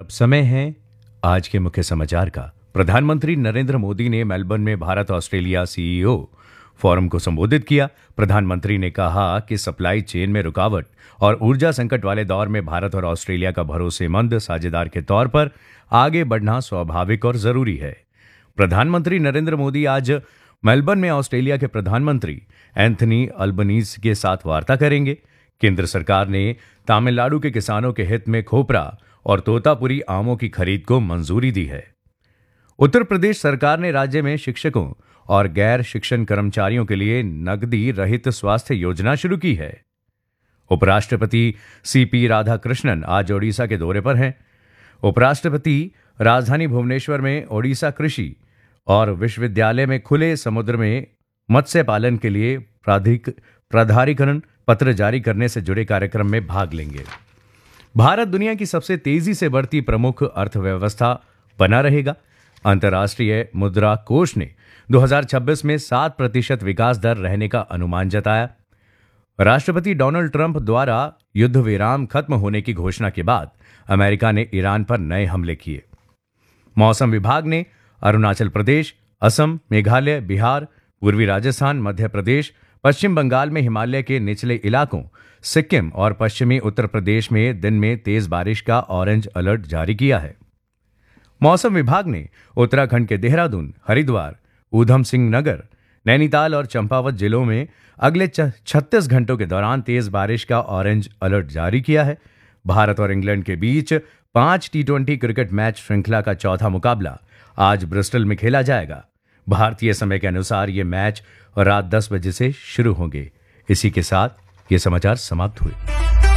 अब समय है आज के मुख्य समाचार का। प्रधानमंत्री नरेंद्र मोदी ने मेलबर्न में भारत ऑस्ट्रेलिया सीईओ फोरम को संबोधित किया। प्रधानमंत्री ने कहा कि सप्लाई चेन में रुकावट और ऊर्जा संकट वाले दौर में भारत और ऑस्ट्रेलिया का भरोसेमंद साझेदार के तौर पर आगे बढ़ना स्वाभाविक और जरूरी है। प्रधानमंत्री नरेंद्र मोदी आज मेलबर्न में ऑस्ट्रेलिया के प्रधानमंत्री एंथनी अल्बनीज के साथ वार्ता करेंगे। केंद्र सरकार ने तमिलनाडु के किसानों के हित में खोपरा और तोतापुरी आमों की खरीद को मंजूरी दी है। उत्तर प्रदेश सरकार ने राज्य में शिक्षकों और गैर शिक्षण कर्मचारियों के लिए नकदी रहित स्वास्थ्य योजना शुरू की है। उपराष्ट्रपति सीपी राधाकृष्णन आज ओडिशा के दौरे पर हैं। उपराष्ट्रपति राजधानी भुवनेश्वर में ओडिशा कृषि और विश्वविद्यालय में खुले समुद्र में मत्स्य पालन के लिए प्राधिकरण पत्र जारी करने से जुड़े कार्यक्रम में भाग लेंगे। भारत दुनिया की सबसे तेजी से बढ़ती प्रमुख अर्थव्यवस्था बना रहेगा। अंतर्राष्ट्रीय मुद्रा कोष ने 2026 में 7% विकास दर रहने का अनुमान जताया। राष्ट्रपति डोनाल्ड ट्रंप द्वारा युद्ध विराम खत्म होने की घोषणा के बाद अमेरिका ने ईरान पर नए हमले किए। मौसम विभाग ने अरुणाचल प्रदेश, असम, मेघालय, बिहार, पूर्वी राजस्थान, मध्य प्रदेश, पश्चिम बंगाल में हिमालय के निचले इलाकों, सिक्किम और पश्चिमी उत्तर प्रदेश में दिन में तेज बारिश का ऑरेंज अलर्ट जारी किया है। मौसम विभाग ने उत्तराखंड के देहरादून, हरिद्वार, ऊधम सिंह नगर, नैनीताल और चंपावत जिलों में अगले 36 घंटों के दौरान तेज बारिश का ऑरेंज अलर्ट जारी किया है। भारत और इंग्लैंड के बीच 5 टी20 क्रिकेट मैच श्रृंखला का चौथा मुकाबला आज ब्रिस्टल में खेला जाएगा। भारतीय समय के अनुसार ये मैच रात 10 बजे से शुरू होंगे। इसी के साथ ये समाचार समाप्त हुए।